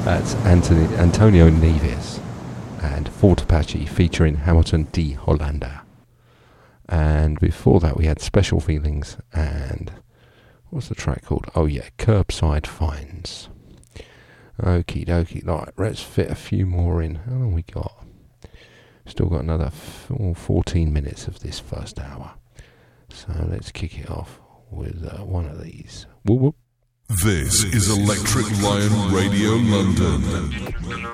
That's Antonio Neves and Fort Apache featuring Hamilton D. Hollander. And before that we had Special Feelings and what's the track called? Oh yeah, Curbside Finds. Okie dokie. Right, let's fit a few more in. How long we got? Still got another 14 minutes of this first hour. So let's kick it off with one of these. Whoop whoop. This is Electric Lion Radio London.